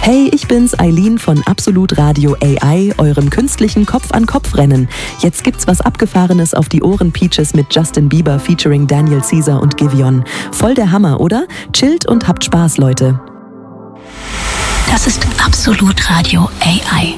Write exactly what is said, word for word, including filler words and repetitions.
Hey, ich bin's, Eileen von Absolut Radio A I, eurem künstlichen Kopf-an-Kopf-Rennen. Jetzt gibt's was Abgefahrenes auf die Ohren Peaches mit Justin Bieber featuring Daniel Caesar und Giveon. Voll der Hammer, oder? Chillt und habt Spaß, Leute. Das ist Absolut Radio A I.